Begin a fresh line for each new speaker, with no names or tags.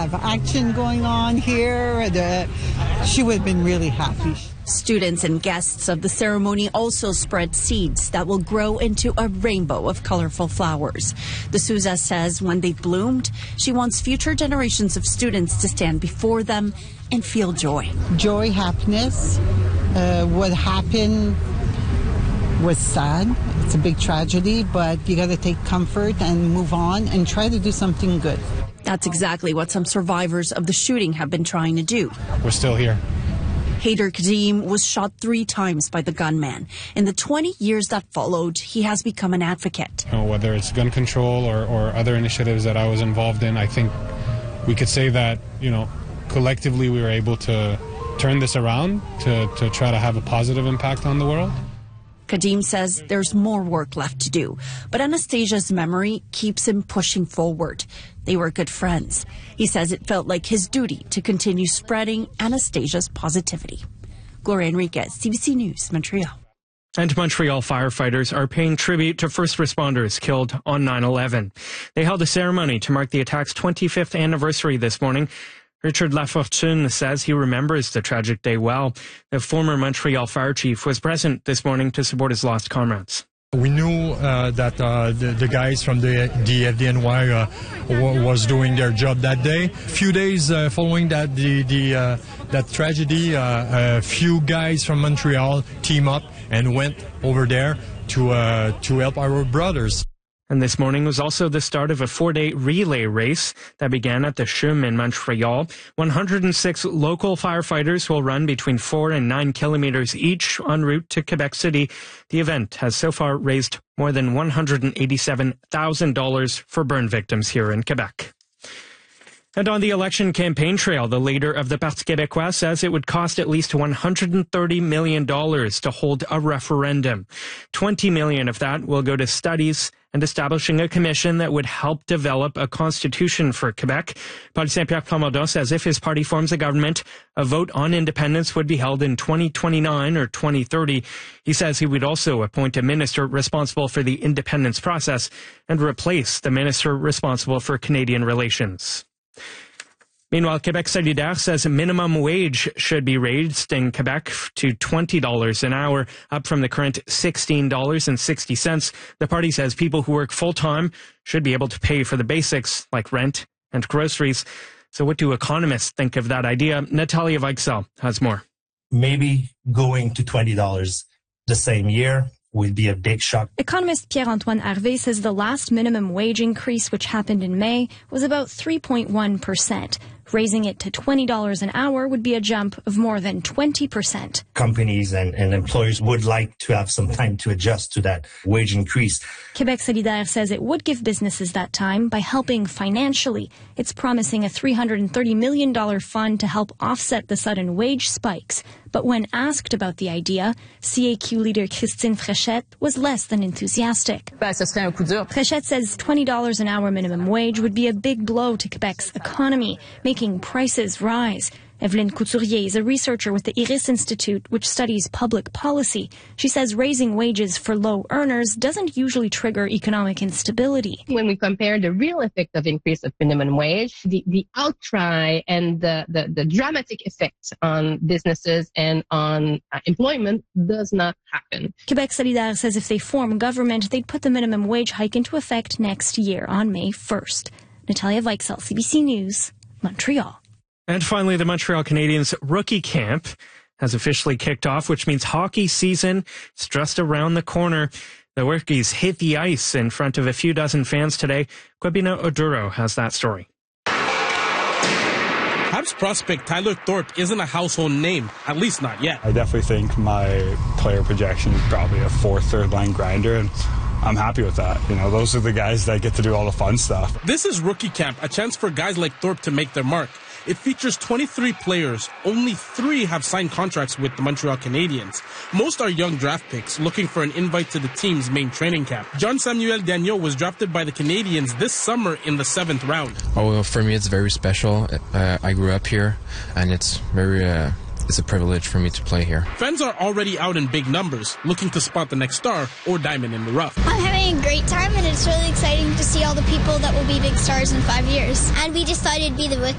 have action going on here. She would have been really happy.
Students and guests of the ceremony also spread seeds that will grow into a rainbow of colorful flowers. De Souza says when they've bloomed, she wants future generations of students to stand before them and feel joy.
Joy, happiness. What happened was sad. It's a big tragedy, but you got to take comfort and move on and try to do something good.
That's exactly what some survivors of the shooting have been trying to do.
We're still here.
Haider Kadim was shot 3 times by the gunman. In the 20 years that followed, he has become an advocate.
Whether it's gun control or other initiatives that I was involved in, I think we could say that, collectively we were able to turn this around to try to have a positive impact on the world.
Kadim says there's more work left to do, but Anastasia's memory keeps him pushing forward. They were good friends. He says it felt like his duty to continue spreading Anastasia's positivity. Gloria Enriquez, CBC News, Montreal.
And Montreal firefighters are paying tribute to first responders killed on 9/11. They held a ceremony to mark the attack's 25th anniversary this morning. Richard Lafortune says he remembers the tragic day well. The former Montreal fire chief was present this morning to support his lost comrades.
We knew that the guys from the FDNY was doing their job that day. A few days following that that tragedy, a few guys from Montreal teamed up and went over there to help our brothers.
And this morning was also the start of a 4-day relay race that began at the CHUM in Montreal. 106 local firefighters will run between 4 and 9 kilometers each en route to Quebec City. The event has so far raised more than $187,000 for burn victims here in Quebec. And on the election campaign trail, the leader of the Parti québécois says it would cost at least $130 million to hold a referendum. $20 million of that will go to studies and establishing a commission that would help develop a constitution for Quebec. Paul Saint-Pierre Plamondon says if his party forms a government, a vote on independence would be held in 2029 or 2030. He says he would also appoint a minister responsible for the independence process and replace the minister responsible for Canadian relations. Meanwhile, Quebec Solidaire says minimum wage should be raised in Quebec to $20 an hour, up from the current $16.60. The party says people who work full-time should be able to pay for the basics like rent and groceries. So what do economists think of that idea? Natalia Weichsel has more.
Maybe going to $20 the same year would be a big shock.
Economist Pierre-Antoine Harvey says the last minimum wage increase, which happened in May, was about 3.1%. Raising it to $20 an hour would be a jump of more than 20%.
Companies and employers would like to have some time to adjust to that wage increase.
Quebec Solidaire says it would give businesses that time by helping financially. It's promising a $330 million fund to help offset the sudden wage spikes. But when asked about the idea, CAQ leader Christine Fréchette was less than enthusiastic. Fréchette says $20 an hour minimum wage would be a big blow to Quebec's economy, making prices rise. Evelyne Couturier is a researcher with the Iris Institute, which studies public policy. She says raising wages for low earners doesn't usually trigger economic instability.
When we compare the real effect of increase of minimum wage, the outcry and the dramatic effect on businesses and on employment does not happen.
Quebec Solidaire says if they form government, they'd put the minimum wage hike into effect next year on May 1st. Natalia Weichsel, CBC News, Montreal.
And finally, the Montreal Canadiens rookie camp has officially kicked off, which means hockey season is just around the corner. The rookies hit the ice in front of a few dozen fans today. Kwabina Oduro has that story.
Habs prospect Tyler Thorpe isn't a household name, at least not yet.
I definitely think my player projection is probably a fourth, third line grinder, and I'm happy with that. Those are the guys that get to do all the fun stuff.
This is rookie camp, a chance for guys like Thorpe to make their mark. It features 23 players. Only 3 have signed contracts with the Montreal Canadiens. Most are young draft picks looking for an invite to the team's main training camp. Jean-Samuel Dagneau was drafted by the Canadiens this summer in the 7th round.
Oh, for me, it's very special. I grew up here, and it's a privilege for me to play here.
Fans are already out in big numbers, looking to spot the next star or diamond in the rough.
I'm having a great time, and it's really exciting to see all the people that will be big stars in 5 years. And we just thought it'd be the